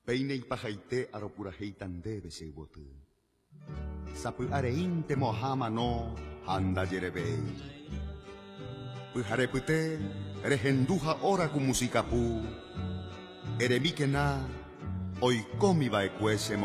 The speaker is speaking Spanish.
Peine y pajaite aropuraheitande beseibotu. Sapu areinte mohama no handa yerebei. Pujarepute rehenduja ora ku musikapu. Eremikena oikomi baekwese